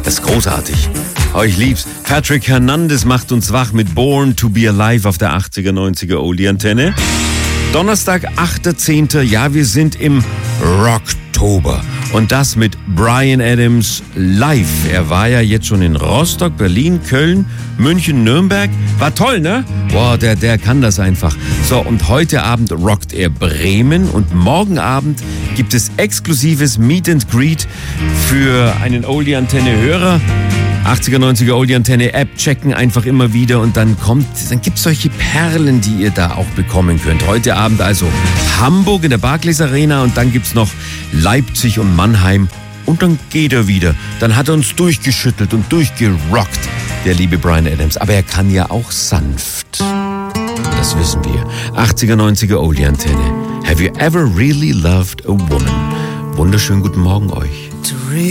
Das ist großartig. Oh, ich lieb's. Patrick Hernandez macht uns wach mit Born to be Alive auf der 80er, 90er Oldie-Antenne. Donnerstag, 8.10. Ja, wir sind im Rocktober. Und das mit Bryan Adams live. Er war ja jetzt schon in Rostock, Berlin, Köln, München, Nürnberg. War toll, ne? Boah, der kann das einfach. So, und heute Abend rockt er Bremen. Und morgen Abend gibt es exklusives Meet and Greet für einen Oldie-Antenne-Hörer. 80er, 90er Oldie-Antenne-App checken einfach immer wieder und dann gibt's solche Perlen, die ihr da auch bekommen könnt. Heute Abend also Hamburg in der Barclays Arena und dann gibt's noch Leipzig und Mannheim und dann geht er wieder. Dann hat er uns durchgeschüttelt und durchgerockt, der liebe Bryan Adams. Aber er kann ja auch sanft. Das wissen wir. 80er, 90er Oldie-Antenne. Have you ever really loved a woman? Wunderschönen guten Morgen euch.